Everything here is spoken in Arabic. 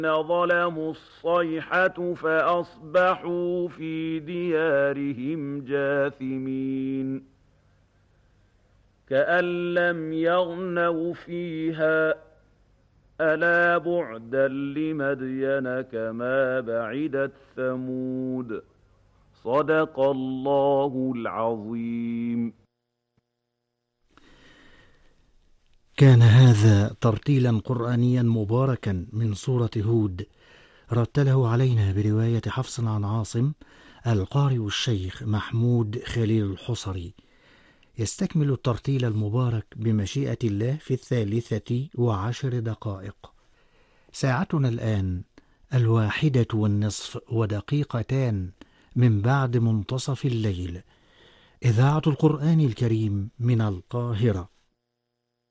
ظلموا الصيحة فأصبحوا في ديارهم جاثمين كأن لم يغنوا فيها ألا بعدا لمدين كما بعدت ثمود صدق الله العظيم. كان هذا ترتيلا قرآنيا مباركا من سورة هود، رتله علينا برواية حفص عن عاصم القارئ الشيخ محمود خليل الحصري. يستكمل الترتيل المبارك بمشيئة الله في 13:10. ساعتنا الآن 1:01 من بعد منتصف الليل. إذاعة القرآن الكريم من القاهرة.